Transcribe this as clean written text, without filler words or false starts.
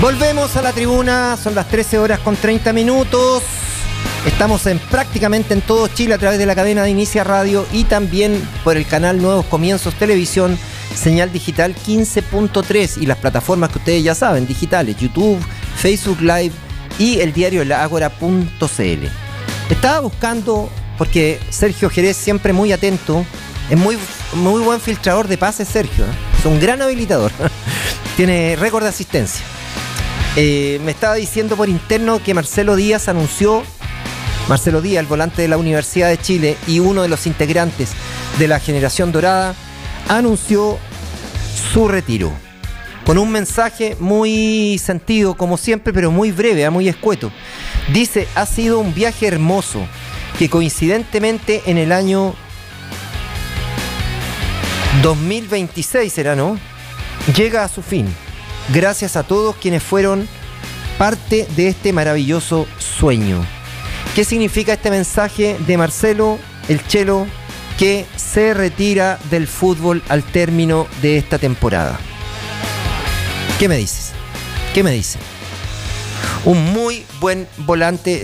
Volvemos a la tribuna, son las 13 horas con 30 minutos. Estamos prácticamente en todo Chile a través de la cadena de Inicia Radio y también por el canal Nuevos Comienzos Televisión, señal digital 15.3 y las plataformas que ustedes ya saben, digitales, YouTube, Facebook Live y el diario elagora.cl. Estaba buscando, porque Sergio Jerez siempre muy atento, es muy buen filtrador de pases Sergio, es un gran habilitador, tiene récord de asistencia. Me estaba diciendo por interno que Marcelo Díaz, el volante de la Universidad de Chile y uno de los integrantes de la generación dorada, anunció su retiro. Con un mensaje muy sentido, como siempre, pero muy breve, muy escueto. Dice: ha sido un viaje hermoso que coincidentemente en el año 2026 será, ¿no? Llega a su fin. Gracias a todos quienes fueron parte de este maravilloso sueño. ¿Qué significa este mensaje de Marcelo, el Chelo, que se retira del fútbol al término de esta temporada? ¿Qué me dices? ¿Qué me dice? Un muy buen volante.